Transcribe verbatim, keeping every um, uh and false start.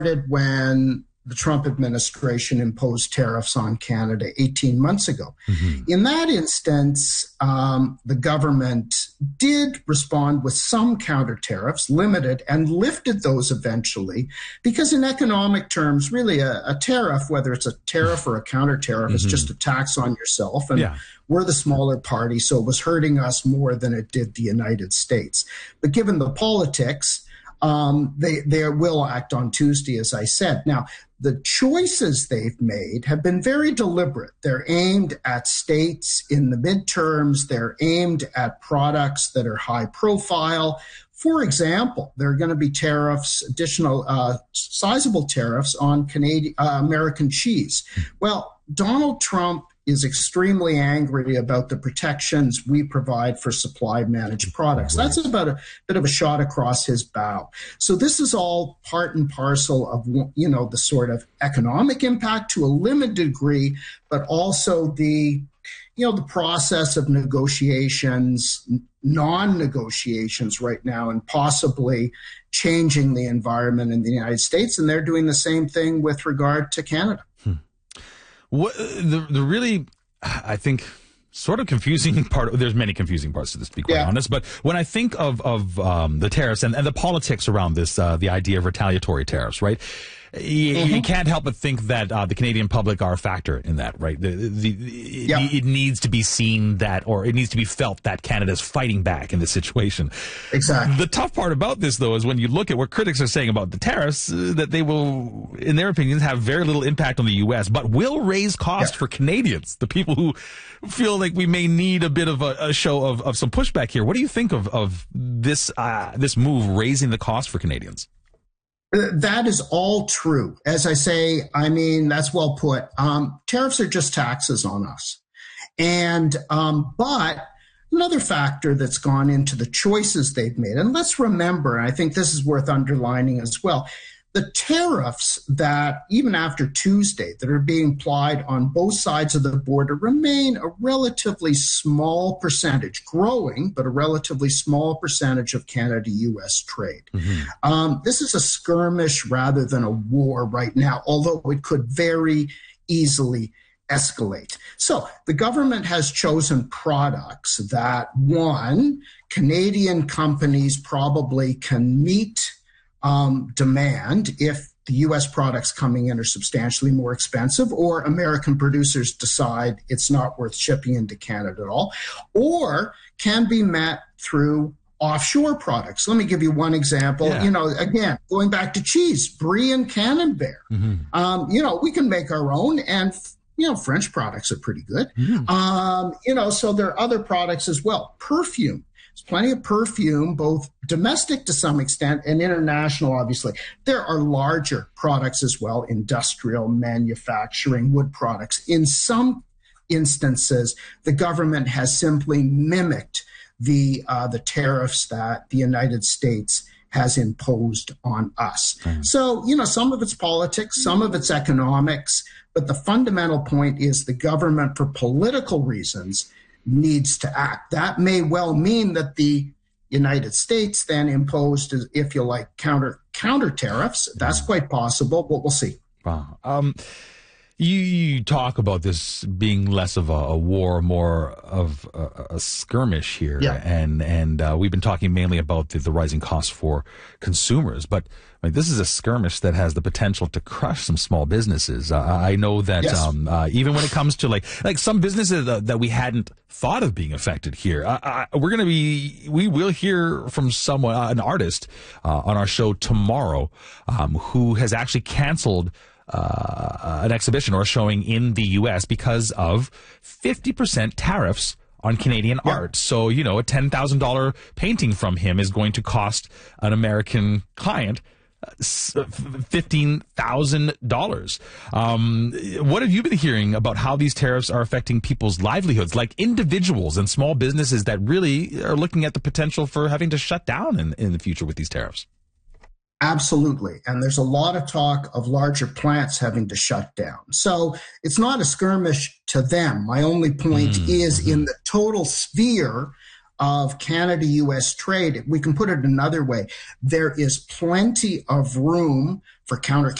when the Trump administration imposed tariffs on Canada eighteen months ago. Mm-hmm. In that instance, um, the government did respond with some counter tariffs, limited, and lifted those eventually, because in economic terms, really a, a tariff, whether it's a tariff or a counter tariff, mm-hmm. is just a tax on yourself. And yeah. we're the smaller party, so it was hurting us more than it did the United States. But given the politics, Um, they, they will act on Tuesday, as I said. Now, the choices they've made have been very deliberate. They're aimed at states in the midterms. They're aimed at products that are high profile. For example, there are going to be tariffs, additional uh, sizable tariffs on Canadian uh, American cheese. Well, Donald Trump is extremely angry about the protections we provide for supply managed products. That's about a bit of a shot across his bow. So this is all part and parcel of, you know, the sort of economic impact to a limited degree, but also the, you know, the process of negotiations, non-negotiations right now, and possibly changing the environment in the United States. And they're doing the same thing with regard to Canada. Hmm. What the the really, I think, sort of confusing part, there's many confusing parts to this, to be quite yeah. honest, but when I think of, of um, the tariffs and, and the politics around this, uh, the idea of retaliatory tariffs, right? You, mm-hmm. you can't help but think that uh, the Canadian public are a factor in that, right? The, the, the, yeah. it, it needs to be seen that, or it needs to be felt that Canada's fighting back in this situation. Exactly. The tough part about this, though, is when you look at what critics are saying about the tariffs, uh, that they will, in their opinions, have very little impact on the U S, but will raise cost yeah. for Canadians, the people who feel like we may need a bit of a, a show of, of some pushback here. What do you think of, of this, uh, this move raising the cost for Canadians? That is all true. As I say, I mean, that's well put. Um, tariffs are just taxes on us. And, um, but another factor that's gone into the choices they've made, and let's remember, and I think this is worth underlining as well, the tariffs that, even after Tuesday, that are being applied on both sides of the border remain a relatively small percentage, growing, but a relatively small percentage of Canada-U S trade. Mm-hmm. Um, this is a skirmish rather than a war right now, although it could very easily escalate. So the government has chosen products that, one, Canadian companies probably can meet Um, demand if the U S products coming in are substantially more expensive, or American producers decide it's not worth shipping into Canada at all, or can be met through offshore products. Let me give you one example. Yeah. You know, again, going back to cheese, Brie and Camembert. Mm-hmm. Um, you know, we can make our own, and you know, French products are pretty good. Mm-hmm. Um, you know, so there are other products as well. Perfume. There's plenty of perfume, both domestic to some extent and international, obviously. There are larger products as well, industrial, manufacturing, wood products. In some instances, the government has simply mimicked the uh, the tariffs that the United States has imposed on us. Mm. So, you know, some of it's politics, some of it's economics, but the fundamental point is the government, for political reasons, needs to act. That may well mean that the United States then imposed, if you like, counter counter tariffs. That's quite possible, but we'll see. Wow. Um, you, you talk about this being less of a, a war, more of a, a skirmish here, yeah. and and uh, we've been talking mainly about the, the rising costs for consumers, but like, this is a skirmish that has the potential to crush some small businesses. Uh, I know that yes. um, uh, even when it comes to like like some businesses that, that we hadn't thought of being affected here, uh, uh, we're going to be we will hear from someone, uh, an artist, uh, on our show tomorrow, um, who has actually canceled uh, an exhibition or a showing in the U S because of fifty percent tariffs on Canadian yeah. art. So, you know, a ten thousand dollars painting from him is going to cost an American client fifteen thousand dollars. Um, what have you been hearing about how these tariffs are affecting people's livelihoods, like individuals and small businesses that really are looking at the potential for having to shut down in, in the future with these tariffs? Absolutely. And there's a lot of talk of larger plants having to shut down. So it's not a skirmish to them. My only point mm-hmm. is in the total sphere of Canada-U S trade, we can put it another way. There is plenty of room for counter